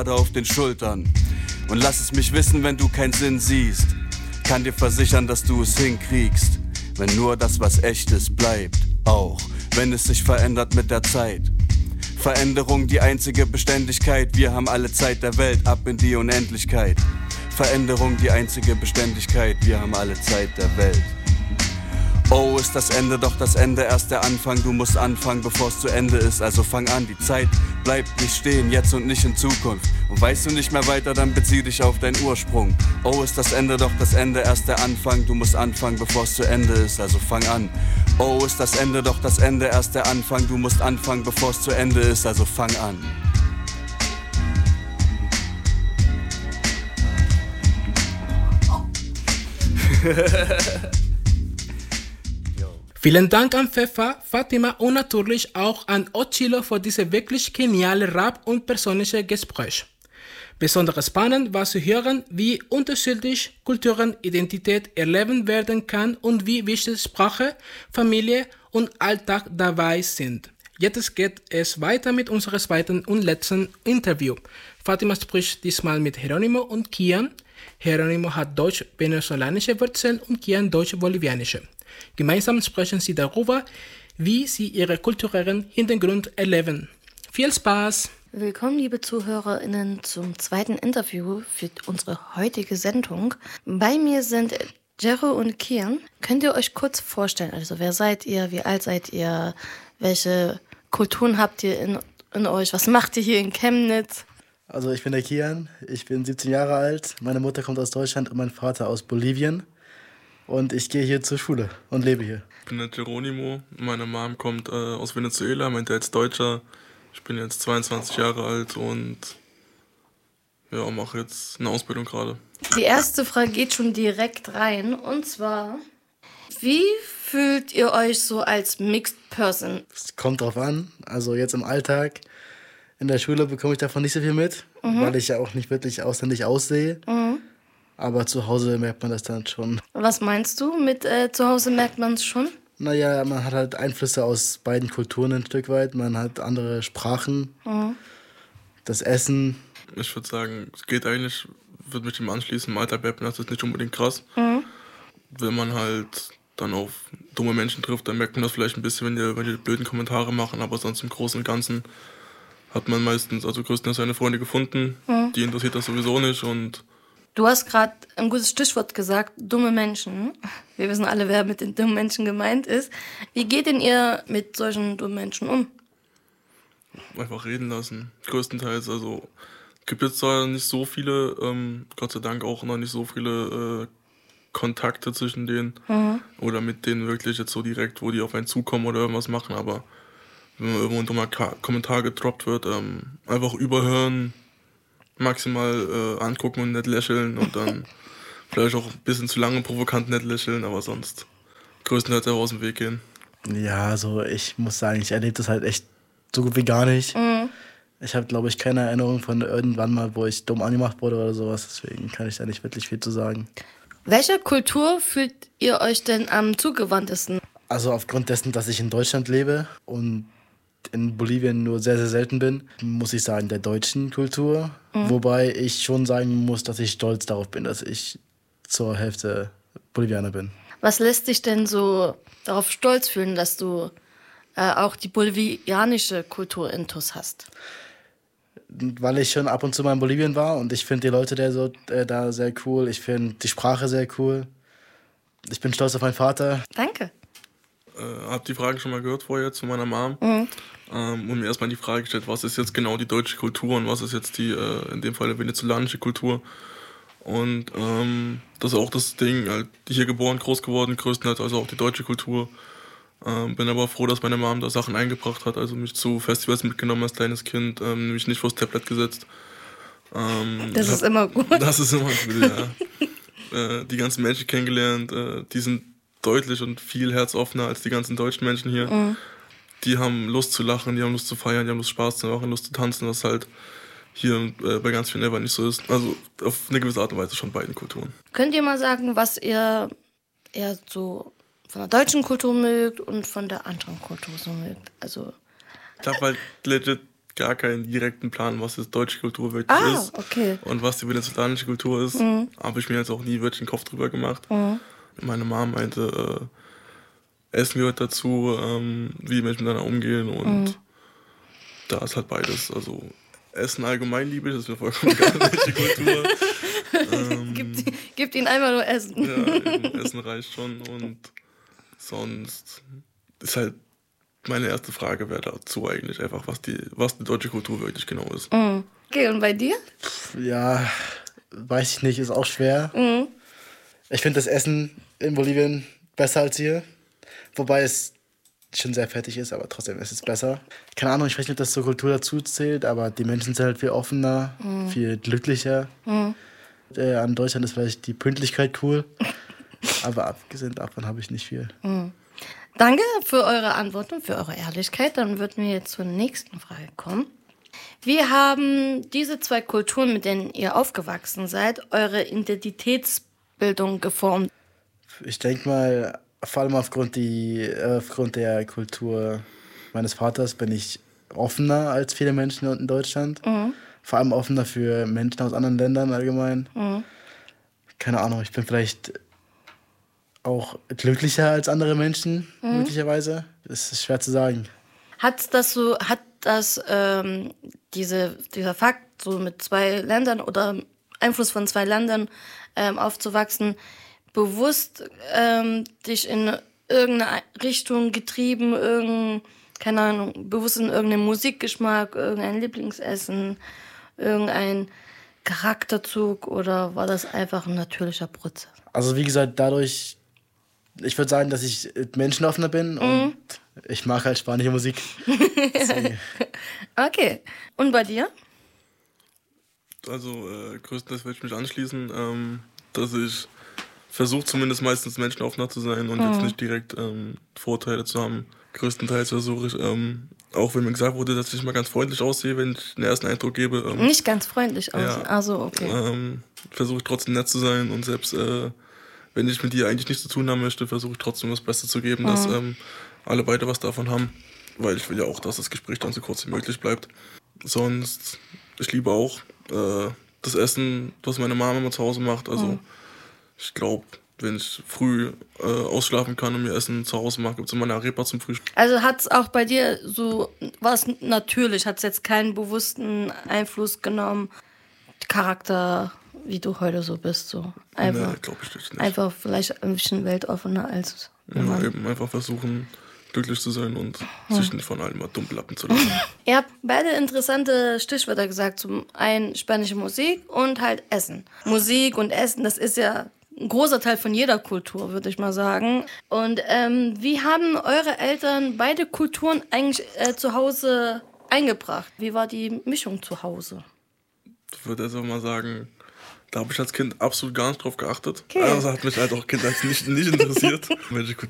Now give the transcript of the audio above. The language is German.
gerade auf den Schultern. Und lass es mich wissen, wenn du keinen Sinn siehst. Kann dir versichern, dass du es hinkriegst, wenn nur das, was echt ist, bleibt. Auch wenn es sich verändert mit der Zeit. Veränderung die einzige Beständigkeit. Wir haben alle Zeit der Welt, ab in die Unendlichkeit. Veränderung die einzige Beständigkeit. Wir haben alle Zeit der Welt. Oh, ist das Ende, doch das Ende erst der Anfang. Du musst anfangen, bevor es zu Ende ist. Also fang an, die Zeit bleibt nicht stehen, jetzt und nicht in Zukunft. Und weißt du nicht mehr weiter, dann bezieh dich auf deinen Ursprung. Oh, ist das Ende, doch das Ende erst der Anfang. Du musst anfangen, bevor es zu Ende ist. Also fang an. Oh, ist das Ende, doch das Ende erst der Anfang. Du musst anfangen, bevor es zu Ende ist. Also fang an. Vielen Dank an Pfeffer, Fatima und natürlich auch an Ochilo für diese wirklich geniale Rap- und persönliche Gespräch. Besonders spannend war zu hören, wie unterschiedlich Kulturen Identität erleben werden kann und wie wichtig Sprache, Familie und Alltag dabei sind. Jetzt geht es weiter mit unserem zweiten und letzten Interview. Fatima spricht diesmal mit Geronimo und Kian. Geronimo hat deutsch-venezolanische Wurzeln und Kian deutsch-bolivianische. Gemeinsam sprechen sie darüber, wie sie ihren kulturellen Hintergrund erleben. Viel Spaß! Willkommen, liebe ZuhörerInnen, zum zweiten Interview für unsere heutige Sendung. Bei mir sind Jero und Kian. Könnt ihr euch kurz vorstellen, also wer seid ihr, wie alt seid ihr, welche Kulturen habt ihr in euch, was macht ihr hier in Chemnitz? Also ich bin der Kian, ich bin 17 Jahre alt, meine Mutter kommt aus Deutschland und mein Vater aus Bolivien. Und ich gehe hier zur Schule und lebe hier. Ich bin der Geronimo, meine Mom kommt aus Venezuela, mein Dad ist Deutscher. Ich bin jetzt 22 Jahre alt und ja, mache jetzt eine Ausbildung gerade. Die erste Frage geht schon direkt rein und zwar, wie fühlt ihr euch so als Mixed Person? Es kommt drauf an, also jetzt im Alltag, in der Schule bekomme ich davon nicht so viel mit, weil ich ja auch nicht wirklich ausländisch aussehe. Aber zu Hause merkt man das dann schon. Was meinst du mit zu Hause merkt man es schon? Naja, man hat halt Einflüsse aus beiden Kulturen ein Stück weit. Man hat andere Sprachen, das Essen. Ich würde sagen, es geht eigentlich, würde mich dem anschließen, im Alltag merkt man das ist nicht unbedingt krass. Wenn man halt dann auf dumme Menschen trifft, dann merkt man das vielleicht ein bisschen, wenn die blöden Kommentare machen. Aber sonst im Großen und Ganzen hat man meistens, also größtenteils seine Freunde gefunden. Die interessiert das sowieso nicht und Du hast gerade ein gutes Stichwort gesagt, dumme Menschen. Wir wissen alle, wer mit den dummen Menschen gemeint ist. Wie geht denn ihr mit solchen dummen Menschen um? Einfach reden lassen, größtenteils. Also gibt jetzt zwar nicht so viele, Gott sei Dank auch noch nicht so viele Kontakte zwischen denen oder mit denen wirklich jetzt so direkt, wo die auf einen zukommen oder irgendwas machen, aber wenn irgendwo ein dummer Kommentar gedroppt wird, einfach überhören, maximal angucken und nett lächeln und dann vielleicht auch ein bisschen zu lange provokant nett lächeln, aber sonst größtenteils einfach aus dem Weg gehen. Ja, also ich muss sagen, ich erlebe das halt echt so gut wie gar nicht. Ich habe, glaube ich, keine Erinnerung von irgendwann mal, wo ich dumm angemacht wurde oder sowas, deswegen kann ich da nicht wirklich viel zu sagen. Welcher Kultur fühlt ihr euch denn am zugewandtesten? Also aufgrund dessen, dass ich in Deutschland lebe und in Bolivien nur sehr, sehr selten bin, muss ich sagen, der deutschen Kultur. Wobei ich schon sagen muss, dass ich stolz darauf bin, dass ich zur Hälfte Bolivianer bin. Was lässt dich denn so darauf stolz fühlen, dass du auch die bolivianische Kultur intus hast? Weil ich schon ab und zu mal in Bolivien war und ich finde die Leute da sehr cool. Ich finde die Sprache sehr cool. Ich bin stolz auf meinen Vater. Danke. Hab die Frage schon mal gehört vorher jetzt von meiner Mom und mir erstmal die Frage gestellt, was ist jetzt genau die deutsche Kultur und was ist jetzt die, in dem Fall, venezolanische Kultur. Und das ist auch das Ding, halt hier geboren, groß geworden, größtenteils also auch die deutsche Kultur. Bin aber froh, dass meine Mom da Sachen eingebracht hat, also mich zu Festivals mitgenommen als kleines Kind, mich nicht vors Tablet gesetzt. Das ist immer gut. Das ist immer gut, ja. Die ganzen Menschen kennengelernt, die sind deutlich und viel herzoffener als die ganzen deutschen Menschen hier. Die haben Lust zu lachen, die haben Lust zu feiern, die haben Lust Spaß zu machen, Lust zu tanzen, was halt hier bei ganz vielen einfach nicht so ist. Also auf eine gewisse Art und Weise schon beiden Kulturen. Könnt ihr mal sagen, was ihr eher so von der deutschen Kultur mögt und von der anderen Kultur so mögt? Also Ich habe halt legit gar keinen direkten Plan, was jetzt deutsche Kultur wirklich ist. Okay. Und was die venezolanische Kultur ist. Habe ich mir jetzt auch nie wirklich den Kopf drüber gemacht. Meine Mom meinte, Essen gehört dazu, wie die Menschen miteinander umgehen. Und da ist halt beides. Also Essen allgemein liebe ich, das ist mir vollkommen egal, welche Kultur. Gibt ihnen einmal nur Essen. Ja, Essen reicht schon. Und sonst ist halt meine erste Frage wäre dazu eigentlich einfach, was die deutsche Kultur wirklich genau ist. Okay, und bei dir? Ja, weiß ich nicht, ist auch schwer. Ich finde das Essen in Bolivien besser als hier. Wobei es schon sehr fettig ist, aber trotzdem ist es besser. Keine Ahnung, ich weiß nicht, ob das zur Kultur dazu zählt, aber die Menschen sind halt viel offener, viel glücklicher. An Deutschland ist vielleicht die Pünktlichkeit cool, aber abgesehen davon habe ich nicht viel. Danke für eure Antworten, für eure Ehrlichkeit. Dann würden wir jetzt zur nächsten Frage kommen. Wie haben diese zwei Kulturen, mit denen ihr aufgewachsen seid, eure Identitätsbildung geformt? Ich denke mal, vor allem aufgrund der Kultur meines Vaters bin ich offener als viele Menschen in Deutschland. Vor allem offener für Menschen aus anderen Ländern allgemein. Keine Ahnung, ich bin vielleicht auch glücklicher als andere Menschen, möglicherweise. Das ist schwer zu sagen. Dieser Fakt, so mit zwei Ländern oder Einfluss von zwei Ländern aufzuwachsen, bewusst dich in irgendeine Richtung getrieben, keine Ahnung, bewusst in irgendeinen Musikgeschmack, irgendein Lieblingsessen, irgendein Charakterzug, oder war das einfach ein natürlicher Prozess? Also wie gesagt, dadurch, ich würde sagen, dass ich menschenoffener bin und ich mag halt spanische Musik. Okay. Und bei dir? Also größtenteils würde ich mich anschließen, dass ich versuche zumindest meistens menschenoffener zu sein und jetzt nicht direkt Vorteile zu haben. Größtenteils versuche ich, auch wenn mir gesagt wurde, dass ich mal ganz freundlich aussehe, wenn ich den ersten Eindruck gebe. Nicht ganz freundlich aussehen, also okay. Versuche ich trotzdem nett zu sein und selbst wenn ich mit dir eigentlich nichts zu tun haben möchte, versuche ich trotzdem das Beste zu geben, dass alle beide was davon haben, weil ich will ja auch, dass das Gespräch dann so kurz wie möglich bleibt. Sonst, ich liebe auch das Essen, was meine Mama immer zu Hause macht, also ich glaube, wenn ich früh ausschlafen kann und mir Essen zu Hause mache, gibt es immer eine Arepa zum Frühstück. Also hat es auch bei dir so, war es natürlich, hat es jetzt keinen bewussten Einfluss genommen, Charakter, wie du heute so bist, so einfach, Nee, glaube ich nicht. einfach vielleicht ein bisschen weltoffener als Ja, eben einfach versuchen, glücklich zu sein und sich nicht von allem mal dumm lappen zu lassen. Ihr habt beide interessante Stichwörter gesagt, zum einen spanische Musik und halt Essen. Musik und Essen, das ist ja ein großer Teil von jeder Kultur, würde ich mal sagen. Und wie haben eure Eltern beide Kulturen eigentlich zu Hause eingebracht? Wie war die Mischung zu Hause? Ich würde also mal sagen, da habe ich als Kind absolut gar nicht drauf geachtet. Okay. Also hat mich halt auch Kind als nicht interessiert, welche